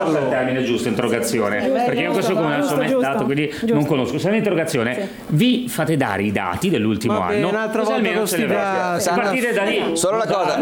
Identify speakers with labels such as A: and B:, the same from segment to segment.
A: Il termine giusto, interrogazione, perché io questo come non sono mai stato, quindi non conosco. Se è un'interrogazione, vi fate dare i dati dell'ultimo anno,
B: un'altra volta
A: partite da lì.
C: Solo una cosa.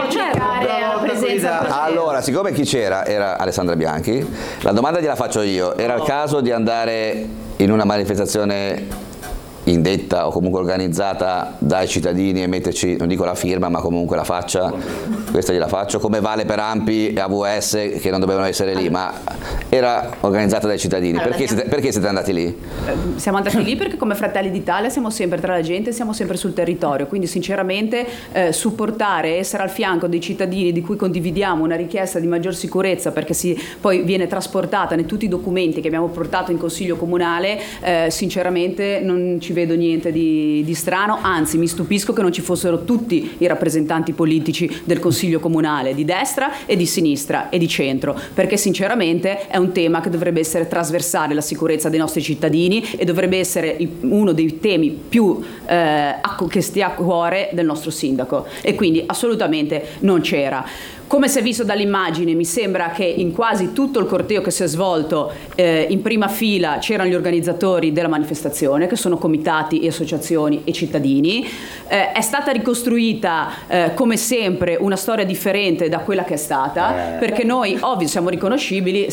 C: Allora, siccome chi c'era era Alessandra Bianchi, la domanda gliela faccio io. Era il caso di andare in una manifestazione indetta o comunque organizzata dai cittadini e metterci, non dico la firma, ma comunque la faccia? Questa gliela faccio, come vale per ANPI e AVS che non dovevano essere lì, ma era organizzata dai cittadini.
D: Allora,
C: perché siete andati lì?
D: Siamo andati lì perché come Fratelli d'Italia siamo sempre tra la gente, siamo sempre sul territorio, quindi sinceramente supportare, essere al fianco dei cittadini di cui condividiamo una richiesta di maggior sicurezza, perché poi viene trasportata in tutti i documenti che abbiamo portato in Consiglio Comunale, sinceramente non ci vedo niente di strano, anzi mi stupisco che non ci fossero tutti i rappresentanti politici del Consiglio Comunale, di destra e di sinistra e di centro, perché sinceramente è un tema che dovrebbe essere trasversale, la sicurezza dei nostri cittadini, e dovrebbe essere uno dei temi più che stia a cuore del nostro sindaco, e quindi assolutamente non c'era. Come si è visto dall'immagine, mi sembra che in quasi tutto il corteo che si è svolto in prima fila c'erano gli organizzatori della manifestazione, che sono comitati e associazioni e cittadini. È stata ricostruita come sempre una storia differente da quella che è stata, perché noi ovvio siamo riconoscibili,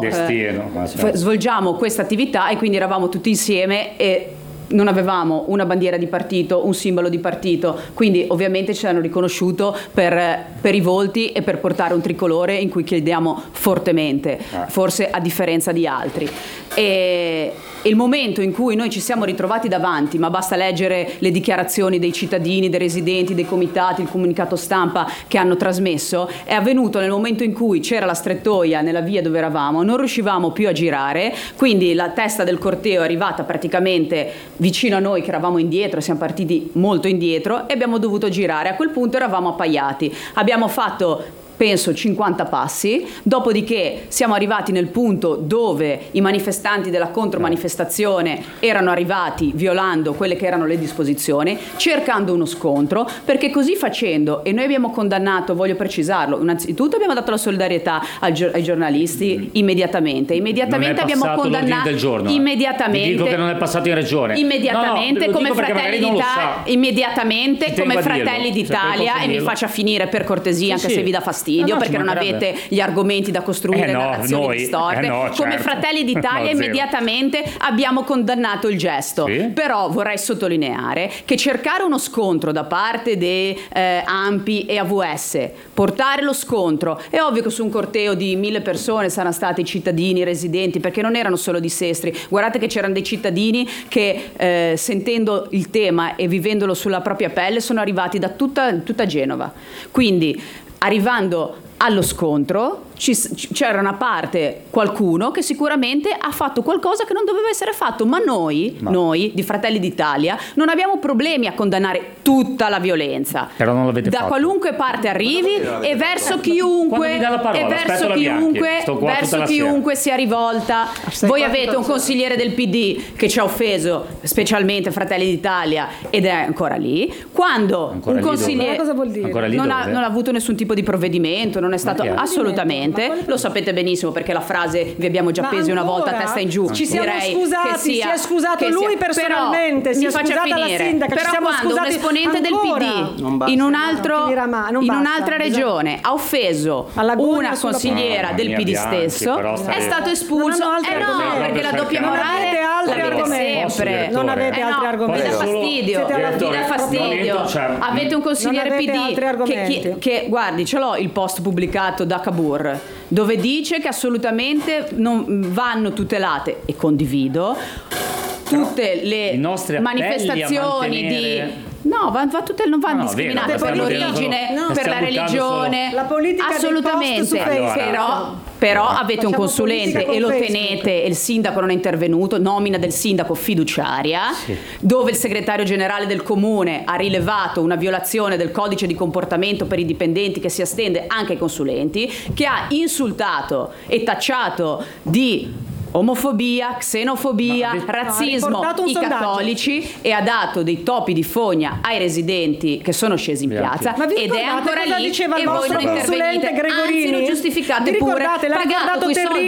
D: svolgiamo questa attività e quindi eravamo tutti insieme e non avevamo una bandiera di partito, un simbolo di partito, quindi ovviamente ci hanno riconosciuto per i volti e per portare un tricolore in cui crediamo fortemente, forse a differenza di altri. E il momento in cui noi ci siamo ritrovati davanti, ma basta leggere le dichiarazioni dei cittadini, dei residenti, dei comitati, il comunicato stampa che hanno trasmesso, è avvenuto nel momento in cui c'era la strettoia nella via dove eravamo, non riuscivamo più a girare, quindi la testa del corteo è arrivata praticamente vicino a noi che eravamo indietro, siamo partiti molto indietro e abbiamo dovuto girare. A quel punto eravamo appaiati, abbiamo fatto penso 50 passi, dopodiché siamo arrivati nel punto dove i manifestanti della contromanifestazione erano arrivati violando quelle che erano le disposizioni, cercando uno scontro, perché così facendo, e noi abbiamo condannato, voglio precisarlo, innanzitutto abbiamo dato la solidarietà ai giornalisti immediatamente abbiamo condannato, immediatamente,
A: ti dico che non è passato in regione,
D: immediatamente come Fratelli d'Italia, e mi faccia finire per cortesia, anche se vi dà fastidio, perché non avete gli argomenti da costruire narrazioni distorte. Come Fratelli d'Italia immediatamente abbiamo condannato il gesto, però vorrei sottolineare che cercare uno scontro da parte di ANPI e AVS, portare lo scontro, è ovvio che su un corteo di 1000 persone saranno stati cittadini, residenti, perché non erano solo di Sestri, guardate che c'erano dei cittadini che sentendo il tema e vivendolo sulla propria pelle sono arrivati da tutta Genova, quindi arrivando allo scontro c'era una parte, qualcuno che sicuramente ha fatto qualcosa che non doveva essere fatto, ma noi di Fratelli d'Italia non abbiamo problemi a condannare tutta la violenza,
A: però non l'avete fatto.
D: Qualunque parte arrivi e verso chiunque sia rivolta. Voi avete un consigliere del PD che ci ha offeso, specialmente Fratelli d'Italia, ed è ancora lì. Quando un consigliere
E: cosa vuol dire?
D: Non ha avuto nessun tipo di provvedimento, non è stato assolutamente. Lo sapete benissimo, perché la frase vi abbiamo già appesi una volta a testa in giù.
E: Ci siamo scusati, si è scusato lui personalmente, si è scusata la sindaca.
D: Però quando un esponente del PD in un'altra regione ha offeso una consigliera del PD stesso, è stato espulso. Perché la doppia morale l'avete sempre.
E: Non avete altri argomenti.
D: Vi dà fastidio. Avete un consigliere PD che guardi, ce l'ho il post pubblicato da Cavour, dove dice che assolutamente non vanno tutelate, e condivido, tutte le manifestazioni di... No, non vanno discriminate per l'origine, per la religione,
E: la politica
D: assolutamente. Però avete un consulente e lo tenete, e il sindaco non è intervenuto, nomina del sindaco fiduciaria, dove il segretario generale del comune ha rilevato una violazione del codice di comportamento per i dipendenti che si estende anche ai consulenti, che ha insultato e tacciato di omofobia, xenofobia, razzismo i cattolici, e ha dato dei topi di fogna ai residenti che sono scesi in piazza, ed è ancora lì, e voi non intervenite, anzi lo giustificate pure pagando quei soldi